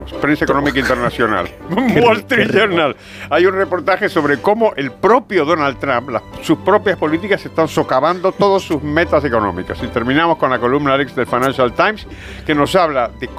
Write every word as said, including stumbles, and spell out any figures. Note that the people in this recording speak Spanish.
Prensa Económica Internacional, Wall Street Journal. Hay un reportaje sobre cómo el propio Donald Trump, las, sus propias políticas están socavando todas sus metas económicas. Y terminamos con la columna Alex del Financial Times, que nos habla de cómo